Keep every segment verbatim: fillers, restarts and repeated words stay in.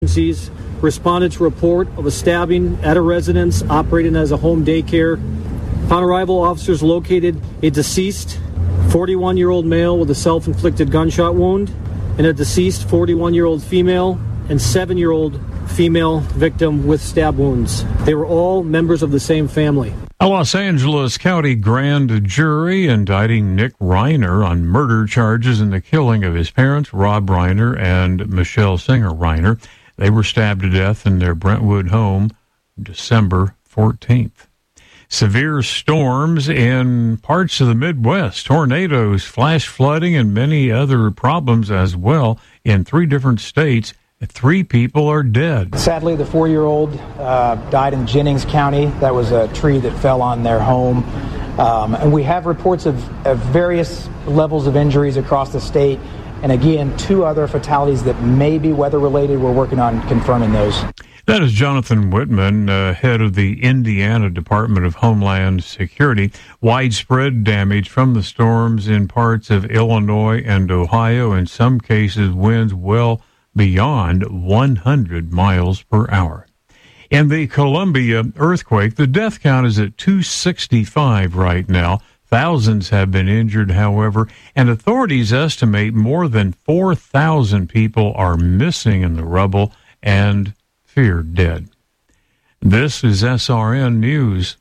Agencies responded to a report of a stabbing at a residence operating as a home daycare. Upon arrival, officers located a deceased forty-one-year-old male with a self-inflicted gunshot wound and a deceased forty-one-year-old female and seven-year-old female victim with stab wounds. They were all members of the same family. A Los Angeles County grand jury indicting Nick Reiner on murder charges in the killing of his parents, Rob Reiner and Michelle Singer Reiner. They were stabbed to death in their Brentwood home December fourteenth. Severe storms in parts of the Midwest, tornadoes, flash flooding, and many other problems as well in three different states. Three people are dead. Sadly, the four-year-old uh, died in Jennings County. That was a tree that fell on their home. Um, and we have reports of, of various levels of injuries across the state. And again, two other fatalities that may be weather-related. We're working on confirming those. That is Jonathan Whitman, uh, head of the Indiana Department of Homeland Security. Widespread damage from the storms in parts of Illinois and Ohio. In some cases, winds well beyond one hundred miles per hour. In the Columbia earthquake, the death count is at two hundred sixty-five right now. Thousands have been injured, however, and authorities estimate more than four thousand people are missing in the rubble and feared dead. This is S R N News.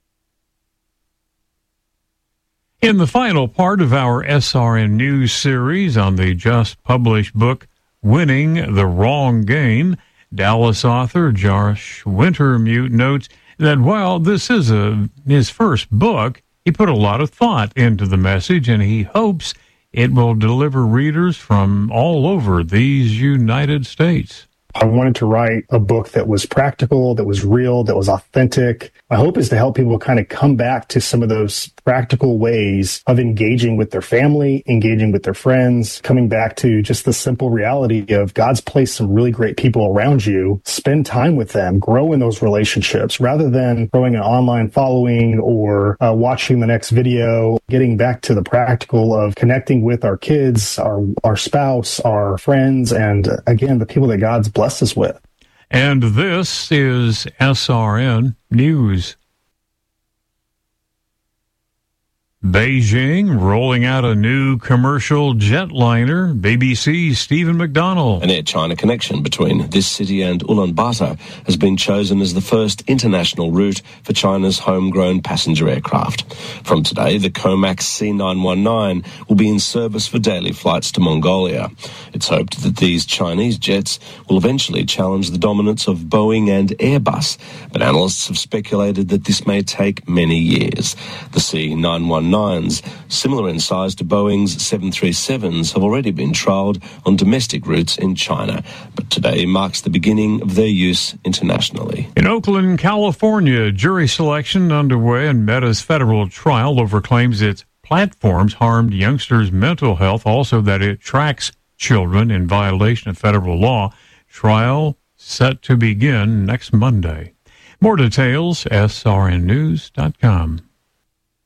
In the final part of our S R N News series on the just published book, Winning the Wrong Game, Dallas author Josh Wintermute notes that while this is a, his first book, he put a lot of thought into the message, and he hopes it will deliver readers from all over these United States. I wanted to write a book that was practical, that was real, that was authentic. My hope is to help people kind of come back to some of those practical ways of engaging with their family, engaging with their friends, coming back to just the simple reality of God's placed some really great people around you. Spend time with them, grow in those relationships rather than growing an online following or uh, watching the next video, getting back to the practical of connecting with our kids, our, our spouse, our friends, and uh, again, the people that God's blessed us with. And this is S R N News. Beijing rolling out a new commercial jetliner. B B C's Stephen McDonnell. An Air China connection between this city and Ulaanbaatar has been chosen as the first international route for China's homegrown passenger aircraft. From today, the Comac C nine one nine will be in service for daily flights to Mongolia. It's hoped that these Chinese jets will eventually challenge the dominance of Boeing and Airbus, but analysts have speculated that this may take many years. The C nine one nines, similar in size to Boeing's seven thirty-sevens, have already been trialled on domestic routes in China, but today marks the beginning of their use internationally. In Oakland, California, jury selection underway in Meta's federal trial over claims its platforms harmed youngsters' mental health, also that it tracks children in violation of federal law. Trial set to begin next Monday. More details, S R N news dot com.